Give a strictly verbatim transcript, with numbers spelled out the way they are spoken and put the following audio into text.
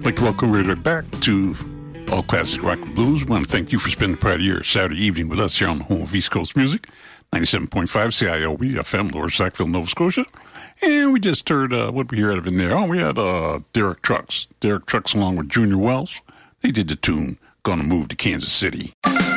I'd like to welcome you back to All Classic Rock and Blues. We want to thank you for spending part of your Saturday evening with us here on the home of East Coast Music, ninety-seven point five C I L B F M, Lower Sackville, Nova Scotia. And we just heard, uh, what we hear out of in there? Oh, we had uh, Derek Trucks. Derek Trucks along with Junior Wells. They did the tune, Gonna Move to Kansas City.